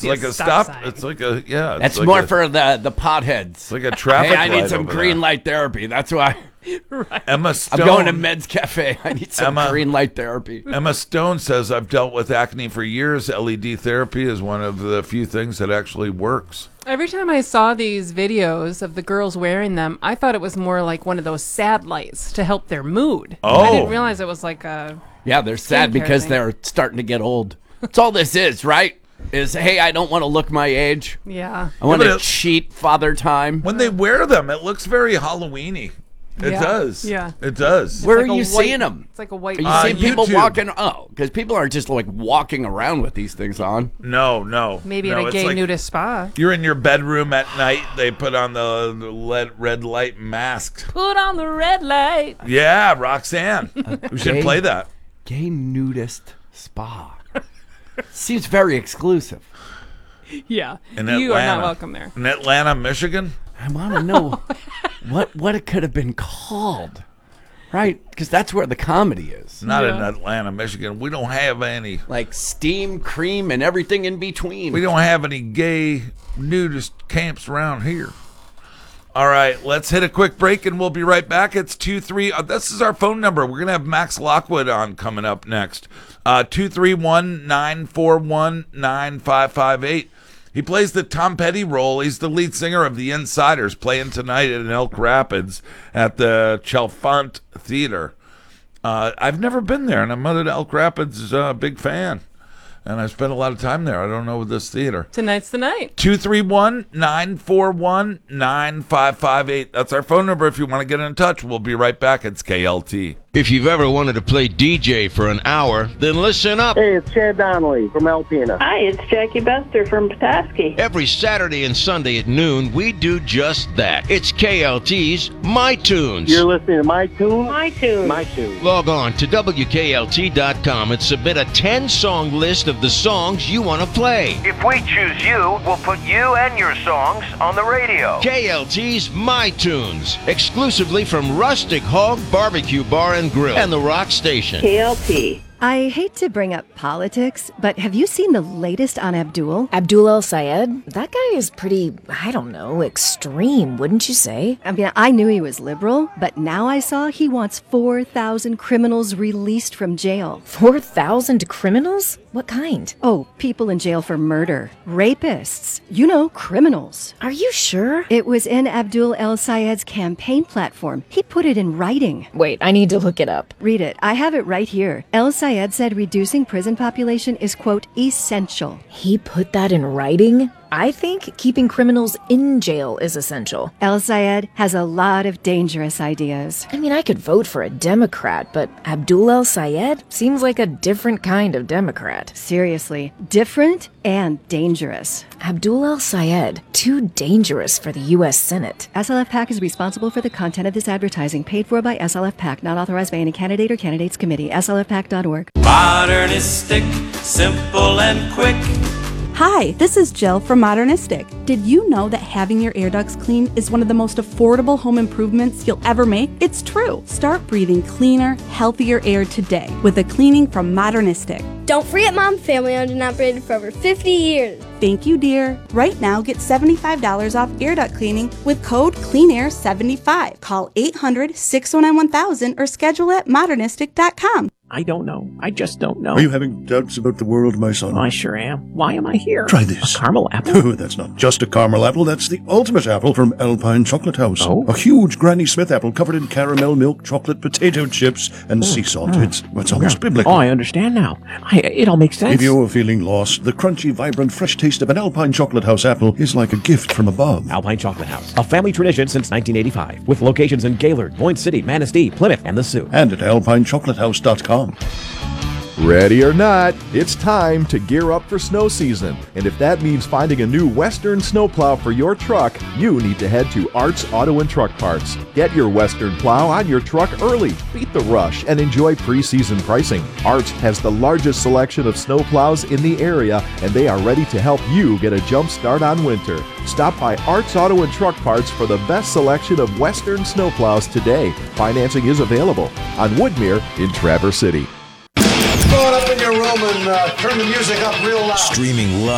It's like a stop. It's like a That's like more for the potheads. It's like a traffic Hey, I light need some over green there. light therapy. That's why Right. Emma Stone. I'm going to Meds Cafe. I need some green light therapy. Emma Stone says, I've dealt with acne for years. LED therapy is one of the few things that actually works. Every time I saw these videos of the girls wearing them, I thought it was more like one of those sad lights to help their mood. I didn't realize it was like a... Yeah, they're sad because they're starting to get old. That's all this is, right? Is, hey, I don't want to look my age. Yeah. I want to cheat father time. When they wear them, it looks very Halloween-y. It does. Yeah. It does. Where are you seeing them? It's like a white... Are you seeing people YouTube. walking? Oh, because people aren't just like walking around with these things on. No. Maybe in a it's gay like nudist spa. You're in your bedroom at night. They put on the red light mask. Put on the red light. Yeah, Roxanne. We should play that. Gay nudist spa. Seems very exclusive. Yeah. In You Atlanta. are not welcome there. In Atlanta, Michigan? I want to know what it could have been called. Right? Because that's where the comedy is. Not in Atlanta, Michigan. We don't have any. Like steam, cream, and everything in between. We don't have any gay nudist camps around here. All right, let's hit a quick break and we'll be right back. It's 23. This is our phone number. We're going to have Max Lockwood on coming up next. 231-941-9558. He plays the Tom Petty role. He's the lead singer of The Insiders, playing tonight in Elk Rapids at the Chalfont Theater. I've never been there, and I'm at Elk Rapids, a big fan. And I spent a lot of time there. I don't know this theater. Tonight's the night. 231-941-9558. That's our phone number if you want to get in touch. We'll be right back. It's KLT. If you've ever wanted to play DJ for an hour, then listen up. Hey, it's Chad Donnelly from Alpena. Hi, it's Jackie Bester from Petoskey. Every Saturday and Sunday at noon, we do just that. It's KLT's My Tunes. You're listening to My Tunes? My Tunes. My Tunes. Log on to WKLT.com and submit a 10-song list of the songs you want to play. If we choose you, we'll put you and your songs on the radio. KLT's My Tunes, exclusively from Rustic Hog Barbecue Bar and Grill and the Rock Station. KLT. I hate to bring up politics, but have you seen the latest on Abdul? Abdul El-Sayed? That guy is pretty, I don't know, extreme, wouldn't you say? I mean, I knew he was liberal, but now I saw he wants 4,000 criminals released from jail. 4,000 criminals? What kind? Oh, people in jail for murder. Rapists. You know, criminals. Are you sure? It was in Abdul El-Sayed's campaign platform. He put it in writing. Wait, I need to look it up. Read it. I have it right here. El-Sayed said reducing prison population is, quote, essential. He put that in writing? I think keeping criminals in jail is essential. El-Sayed has a lot of dangerous ideas. I mean, I could vote for a Democrat, but Abdul El-Sayed seems like a different kind of Democrat. Seriously, different and dangerous. Abdul El-Sayed, too dangerous for the U.S. Senate. SLF PAC is responsible for the content of this advertising, paid for by SLF PAC, not authorized by any candidate or candidates committee. SLFPAC.org. Modernistic, simple and quick. Hi, this is Jill from Modernistic. Did you know that having your air ducts cleaned is one of the most affordable home improvements you'll ever make? It's true. Start breathing cleaner, healthier air today with a cleaning from Modernistic. Don't forget Mom, family owned and operated for over 50 years. Thank you, dear. Right now, get $75 off air duct cleaning with code CleanAir75. Call 800-609-1000 or schedule at modernistic.com. I don't know. I just don't know. Are you having doubts about the world, my son? I sure am. Why am I here? Try this. A caramel apple? Oh, that's not just a caramel apple. That's the ultimate apple from Alpine Chocolate House. Oh? A huge Granny Smith apple covered in caramel, milk, chocolate, potato chips, and sea salt. It's almost biblical. Oh, I understand now. It all makes sense. If you're feeling lost, the crunchy, vibrant, fresh taste of an Alpine Chocolate House apple is like a gift from above. Alpine Chocolate House, a family tradition since 1985, with locations in Gaylord, Boyne City, Manistee, Plymouth, and the Sioux. And at alpinechocolatehouse.com. Ready or not, it's time to gear up for snow season. And if that means finding a new Western snowplow for your truck, you need to head to Arts Auto and Truck Parts. Get your Western plow on your truck early. Beat the rush and enjoy pre-season pricing. Arts has the largest selection of snowplows in the area, and they are ready to help you get a jump start on winter. Stop by Arts Auto and Truck Parts for the best selection of Western snowplows today. Financing is available on Woodmere in Traverse City. Go on up in your room and turn the music up real loud. Streaming live.